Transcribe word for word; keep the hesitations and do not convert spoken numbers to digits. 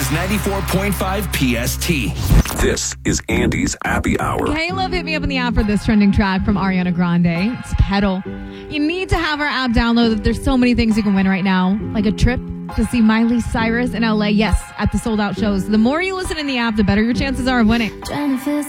is ninety-four point five P S T. This is Andy's Happy Hour. Caleb hit me up in the app for this trending track from Ariana Grande. It's Pedal. You need to have our app downloaded. There's so many things you can win right now, like a trip to see Miley Cyrus in L A. Yes, at the sold-out shows. The more you listen in the app, the better your chances are of winning. Trying to feel